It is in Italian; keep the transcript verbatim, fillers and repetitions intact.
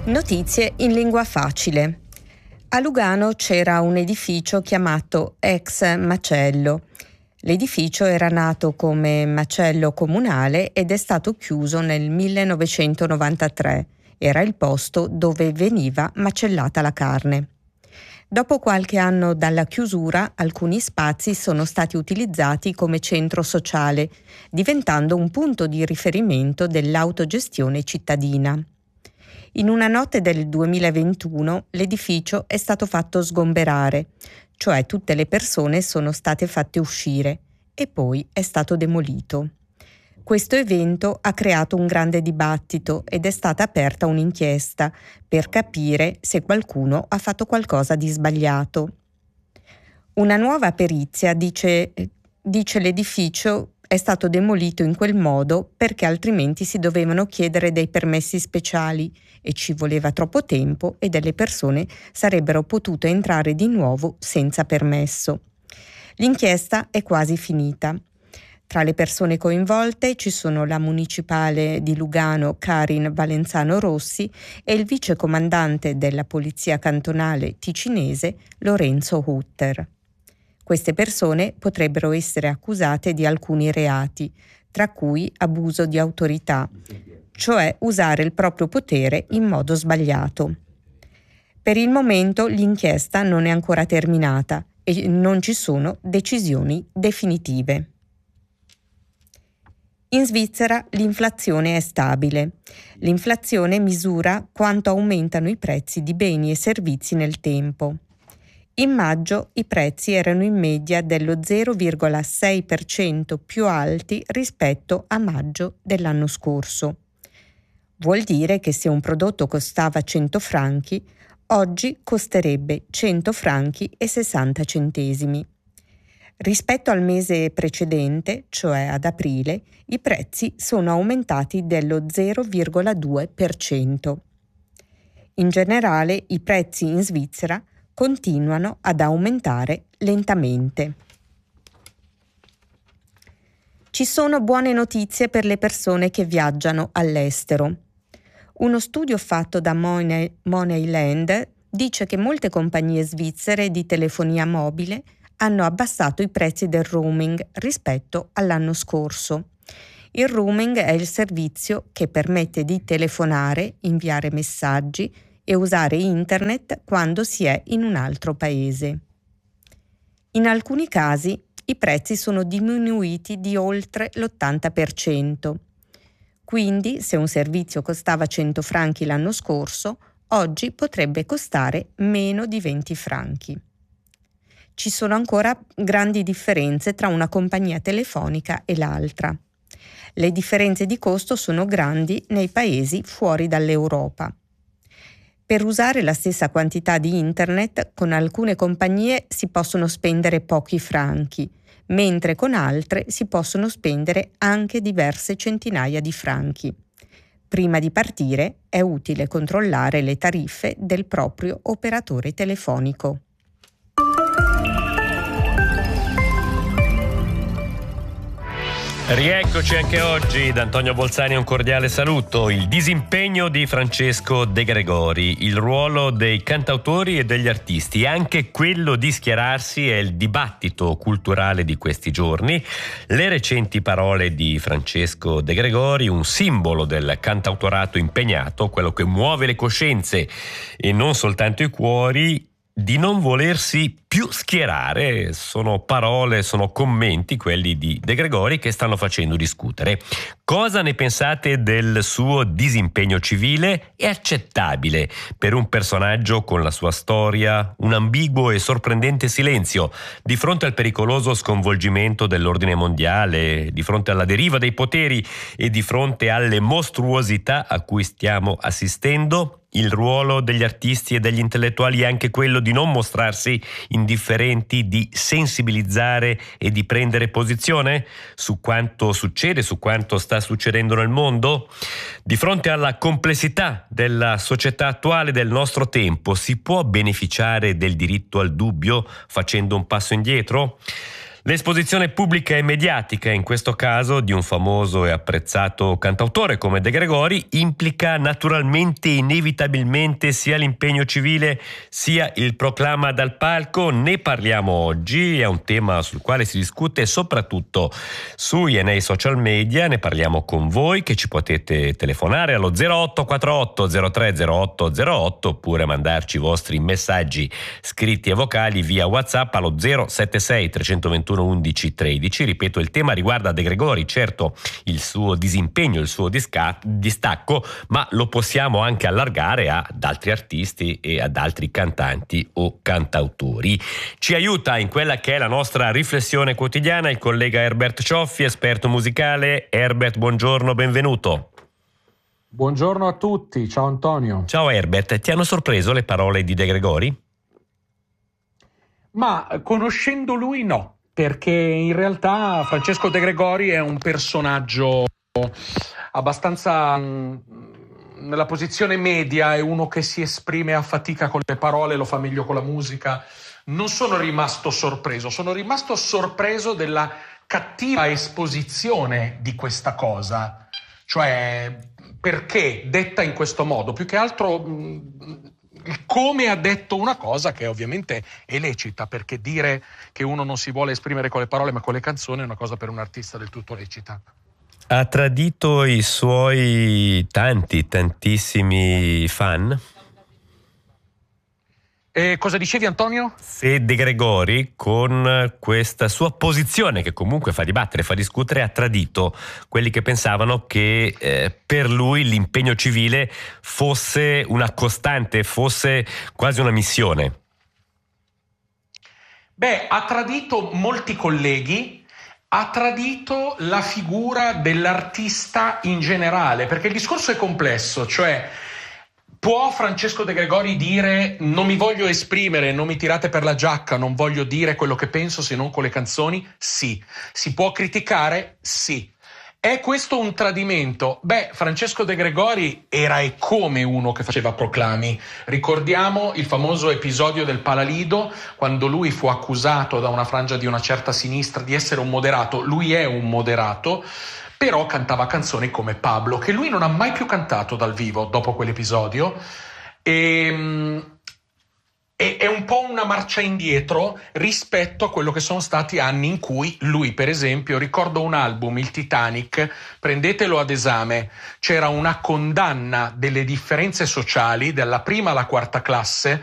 Notizie in lingua facile. A Lugano c'era un edificio chiamato Ex Macello. L'edificio era nato come macello comunale ed è stato chiuso nel millenovecentonovantatré. Era il posto dove veniva macellata la carne. Dopo qualche anno dalla chiusura, alcuni spazi sono stati utilizzati come centro sociale, diventando un punto di riferimento dell'autogestione cittadina. In una notte del duemilaventuno l'edificio è stato fatto sgomberare, cioè tutte le persone sono state fatte uscire e poi è stato demolito. Questo evento ha creato un grande dibattito ed è stata aperta un'inchiesta per capire se qualcuno ha fatto qualcosa di sbagliato. Una nuova perizia dice, dice l'edificio è stato demolito in quel modo perché altrimenti si dovevano chiedere dei permessi speciali e ci voleva troppo tempo e delle persone sarebbero potute entrare di nuovo senza permesso. L'inchiesta è quasi finita. Tra le persone coinvolte ci sono la municipale di Lugano Karin Valenzano Rossi e il vice comandante della polizia cantonale ticinese Lorenzo Hutter. Queste persone potrebbero essere accusate di alcuni reati, tra cui abuso di autorità, cioè usare il proprio potere in modo sbagliato. Per il momento l'inchiesta non è ancora terminata e non ci sono decisioni definitive. In Svizzera l'inflazione è stabile. L'inflazione misura quanto aumentano i prezzi di beni e servizi nel tempo. In maggio i prezzi erano in media dello zero virgola sei per cento più alti rispetto a maggio dell'anno scorso. Vuol dire che se un prodotto costava cento franchi, oggi costerebbe cento franchi e sessanta centesimi. Rispetto al mese precedente, cioè ad aprile, i prezzi sono aumentati dello zero virgola due per cento. In generale, i prezzi in Svizzera continuano ad aumentare lentamente. Ci sono buone notizie per le persone che viaggiano all'estero. Uno studio fatto da Money, Moneyland dice che molte compagnie svizzere di telefonia mobile hanno abbassato i prezzi del roaming rispetto all'anno scorso. Il roaming è il servizio che permette di telefonare, inviare messaggi e usare internet quando si è in un altro paese. In alcuni casi i prezzi sono diminuiti di oltre l'ottanta per cento. Quindi, se un servizio costava cento franchi l'anno scorso, oggi potrebbe costare meno di venti franchi. Ci sono ancora grandi differenze tra una compagnia telefonica e l'altra. Le differenze di costo sono grandi nei paesi fuori dall'Europa. Per usare la stessa quantità di internet, con alcune compagnie si possono spendere pochi franchi, mentre con altre si possono spendere anche diverse centinaia di franchi. Prima di partire è utile controllare le tariffe del proprio operatore telefonico. Rieccoci anche oggi da Antonio Bolzani, un cordiale saluto. Il disimpegno di Francesco De Gregori, il ruolo dei cantautori e degli artisti, anche quello di schierarsi è il dibattito culturale di questi giorni. Le recenti parole di Francesco De Gregori, un simbolo del cantautorato impegnato, quello che muove le coscienze e non soltanto i cuori, di non volersi più schierare, sono parole, sono commenti, quelli di De Gregori, che stanno facendo discutere. Cosa ne pensate del suo disimpegno civile? È accettabile per un personaggio con la sua storia, un ambiguo e sorprendente silenzio di fronte al pericoloso sconvolgimento dell'ordine mondiale, di fronte alla deriva dei poteri e di fronte alle mostruosità a cui stiamo assistendo? Il ruolo degli artisti e degli intellettuali è anche quello di non mostrarsi indifferenti, di sensibilizzare e di prendere posizione su quanto succede, su quanto sta succedendo nel mondo? Di fronte alla complessità della società attuale del nostro tempo, si può beneficiare del diritto al dubbio facendo un passo indietro? L'esposizione pubblica e mediatica, in questo caso di un famoso e apprezzato cantautore come De Gregori, implica naturalmente e inevitabilmente sia l'impegno civile sia il proclama dal palco. Ne parliamo oggi, è un tema sul quale si discute soprattutto sui e nei social media. Ne parliamo con voi, che ci potete telefonare allo zero otto quattro otto zero tre zero otto zero otto oppure mandarci i vostri messaggi scritti e vocali via WhatsApp allo zero sette sei tre due uno undici tredici. Ripeto, il tema riguarda De Gregori, certo il suo disimpegno, il suo disca- distacco, ma lo possiamo anche allargare ad altri artisti e ad altri cantanti o cantautori. Ci aiuta in quella che è la nostra riflessione quotidiana il collega Herbert Cioffi, esperto musicale. Herbert, buongiorno, benvenuto. Buongiorno a tutti, ciao Antonio. Ciao Herbert, ti hanno sorpreso le parole di De Gregori? Ma conoscendo lui no, perché in realtà Francesco De Gregori è un personaggio abbastanza mh, nella posizione media, è uno che si esprime a fatica con le parole, lo fa meglio con la musica. Non sono rimasto sorpreso, sono rimasto sorpreso della cattiva esposizione di questa cosa, cioè perché detta in questo modo, più che altro mh, come ha detto una cosa che ovviamente è lecita, perché dire che uno non si vuole esprimere con le parole ma con le canzoni è una cosa per un artista del tutto lecita. Ha tradito i suoi tanti, tantissimi fan? E cosa dicevi, Antonio? Se De Gregori, con questa sua posizione che comunque fa dibattere, fa discutere, ha tradito quelli che pensavano che eh, per lui l'impegno civile fosse una costante, fosse quasi una missione. Beh, ha tradito molti colleghi, ha tradito la figura dell'artista in generale, perché il discorso è complesso, cioè può Francesco De Gregori dire non mi voglio esprimere, non mi tirate per la giacca, non voglio dire quello che penso se non con le canzoni? Sì. Si può criticare? Sì. È questo un tradimento? Beh, Francesco De Gregori era e come uno che faceva proclami. Ricordiamo il famoso episodio del Palalido, quando lui fu accusato da una frangia di una certa sinistra di essere un moderato. Lui è un moderato, però cantava canzoni come Pablo, che lui non ha mai più cantato dal vivo dopo quell'episodio, e e è un po' una marcia indietro rispetto a quello che sono stati anni in cui lui, per esempio, ricordo un album, il Titanic, prendetelo ad esame, c'era una condanna delle differenze sociali dalla prima alla quarta classe